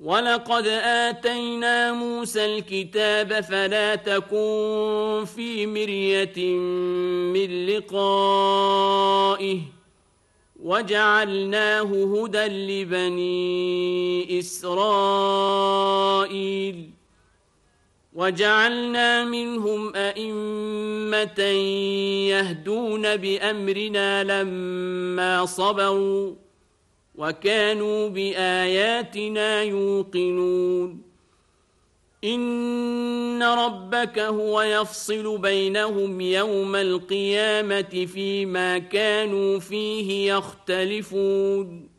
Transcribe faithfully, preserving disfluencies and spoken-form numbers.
ولقد آتينا موسى الكتاب فلا تكن في مرية من لقائه وجعلناه هدى لبني إسرائيل وجعلنا منهم أئمة يهدون بأمرنا لما صبروا وكانوا بآياتنا يوقنون إن ربك هو يفصل بينهم يوم القيامة فيما كانوا فيه يختلفون